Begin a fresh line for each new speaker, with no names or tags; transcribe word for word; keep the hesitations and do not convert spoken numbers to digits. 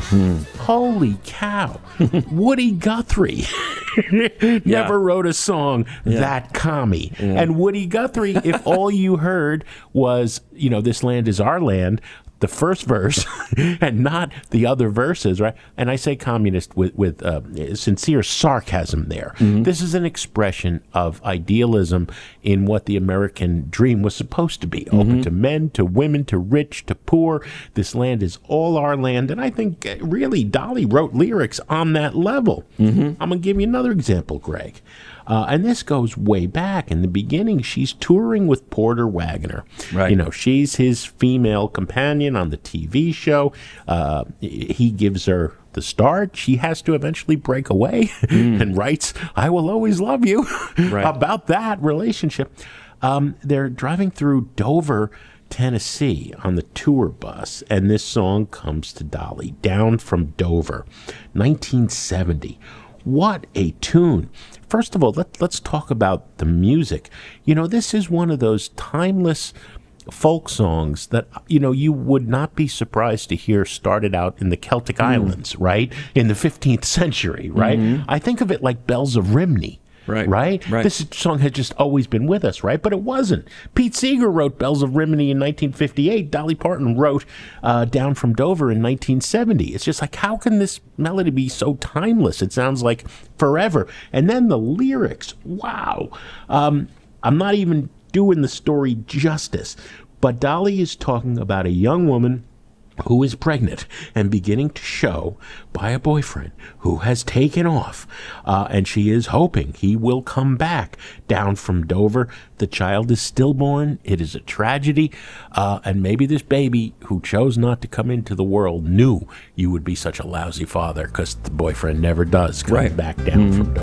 Holy cow. Woody Guthrie never
Yeah.
wrote a song
Yeah.
that commie. And Woody Guthrie, if all you heard was, you know, this land is our land, the first verse and not the other verses, right? And I say communist with, with uh, sincere sarcasm there.
Mm-hmm.
This is an expression of idealism in what the American dream was supposed to be.
Mm-hmm.
Open to men, to women, to rich, to poor. This land is all our land. And I think uh, really Dolly wrote lyrics on that level.
Mm-hmm.
I'm going to give you another example, Greg. Uh, and this goes way back. In the beginning, she's touring with Porter Wagoner.
Right.
You know, she's his female companion on the T V show. Uh, he gives her the start. She has to eventually break away and writes, I will always love you,
Right.
about that relationship. Um, they're driving through Dover, Tennessee on the tour bus, and this song comes to Dolly, Down from Dover, nineteen seventy. What a tune. First of all, let, let's talk about the music. You know, this is one of those timeless folk songs that, you know, you would not be surprised to hear started out in the Celtic Islands, right? In the fifteenth century, right?
Mm-hmm.
I think of it like Bells of Rhymney.
Right,
Right?
right.
This song had just always been with us, right? But it wasn't. Pete Seeger wrote Bells of Rhymney in nineteen fifty-eight. Dolly Parton wrote uh, Down from Dover in nineteen seventy. It's just like, how can this melody be so timeless? It sounds like forever. And then the lyrics, wow. Um, I'm not even doing the story justice, but Dolly is talking about a young woman who is pregnant and beginning to show by a boyfriend who has taken off, uh, and she is hoping he will come back down from Dover. The child is stillborn. It is a tragedy, uh, and maybe this baby who chose not to come into the world knew you would be such a lousy father, because the boyfriend never does come
Right.
back down from Dover.